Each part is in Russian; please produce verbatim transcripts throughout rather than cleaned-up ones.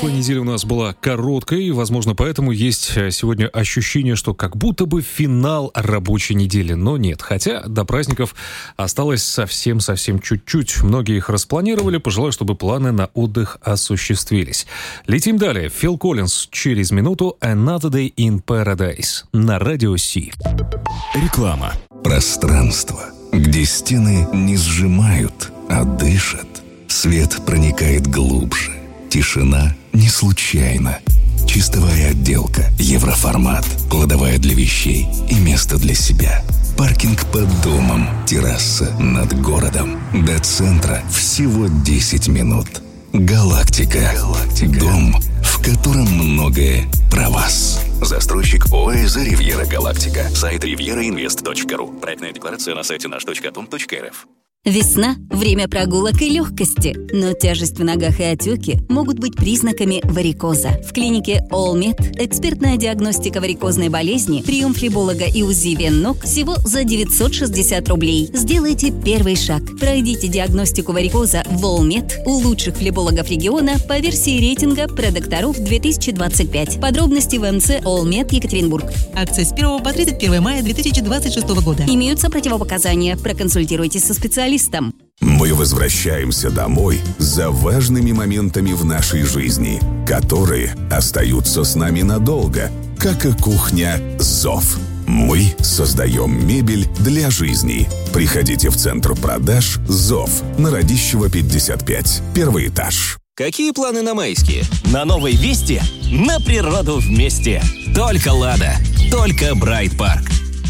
Прошлая неделя у нас была короткой, и, возможно, поэтому есть сегодня ощущение, что как будто бы финал рабочей недели. Но нет, хотя до праздников осталось совсем-совсем чуть-чуть. Многие их распланировали, пожелаю, чтобы планы на отдых осуществились. Летим далее. Фил Коллинз через минуту «Another Day in Paradise» на Радио Си. Реклама. Пространство, где стены не сжимают, а дышат. Свет проникает глубже. Тишина не случайна. Чистовая отделка, евроформат, кладовая для вещей и место для себя. Паркинг под домом, терраса над городом. До центра всего десять минут. Галактика. Галактика. Дом, в котором многое про вас. Застройщик ОАЭ «Ривьера Галактика». Сайт ривьера инвест точка ру. Проектная декларация на сайте наш точка том точка эр эф. Весна – время прогулок и легкости, но тяжесть в ногах и отеки могут быть признаками варикоза. В клинике All-Med экспертная диагностика варикозной болезни, прием флеболога и УЗИ вен ног всего за девятьсот шестьдесят рублей. Сделайте первый шаг. Пройдите диагностику варикоза в All-Med у лучших флебологов региона по версии рейтинга продокторов две тысячи двадцать пять. Подробности в МЦ All-Med Екатеринбург. Акция с первого по тридцать первое мая две тысячи двадцать шестого года. Имеются противопоказания. Проконсультируйтесь со специалистом. Мы возвращаемся домой за важными моментами в нашей жизни, которые остаются с нами надолго, как и кухня «Зов». Мы создаем мебель для жизни. Приходите в центр продаж «Зов» на Радищева пятьдесят пять, первый этаж. Какие планы на майские? На новой Весте, на природу вместе. Только «Лада», только «Брайт Парк».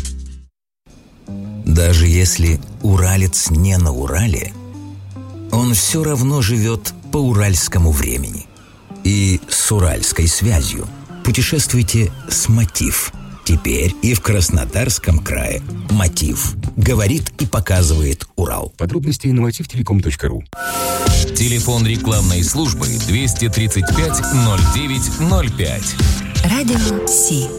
Даже если уралец не на Урале, он все равно живет по уральскому времени. И с уральской связью путешествуйте с «Мотив». Теперь и в Краснодарском крае «Мотив» говорит и показывает Урал. Подробности на мотив телеком точка ру. Телефон рекламной службы двести тридцать пять ноль девять ноль пять. Радио Си.